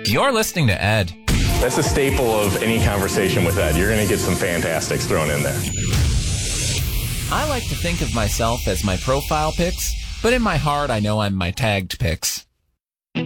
You're listening to Ed. That's a staple of any conversation with Ed. You're going to get some fantastics thrown in there. I like to think of myself as my profile pics, but in my heart I know I'm my tagged pics.